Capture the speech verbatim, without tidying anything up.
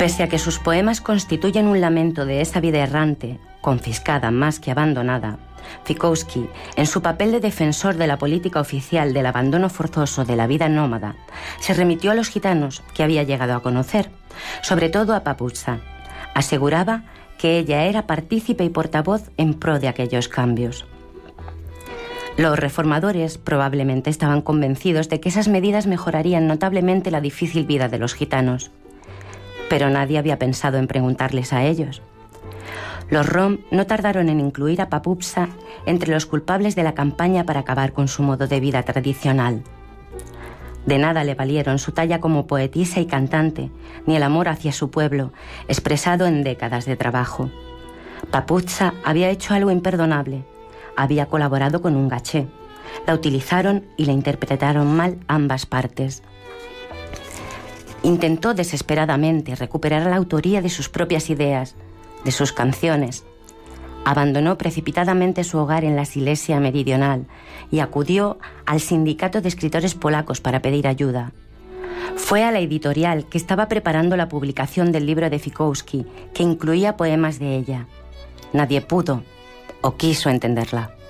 Pese a que sus poemas constituyen un lamento de esa vida errante, confiscada más que abandonada, Fikowski, en su papel de defensor de la política oficial del abandono forzoso de la vida nómada, se remitió a los gitanos que había llegado a conocer, sobre todo a Papuzza. Aseguraba que ella era partícipe y portavoz en pro de aquellos cambios. Los reformadores probablemente estaban convencidos de que esas medidas mejorarían notablemente la difícil vida de los gitanos, pero nadie había pensado en preguntarles a ellos. Los Rom no tardaron en incluir a Papuzza entre los culpables de la campaña para acabar con su modo de vida tradicional. De nada le valieron su talla como poetisa y cantante, ni el amor hacia su pueblo, expresado en décadas de trabajo. Papuzza había hecho algo imperdonable. Había colaborado con un gaché. La utilizaron y la interpretaron mal ambas partes. Intentó desesperadamente recuperar la autoría de sus propias ideas, de sus canciones. Abandonó precipitadamente su hogar en la Silesia meridional y acudió al sindicato de escritores polacos para pedir ayuda. Fue a la editorial que estaba preparando la publicación del libro de Fikowski, que incluía poemas de ella. Nadie pudo o quiso entenderla.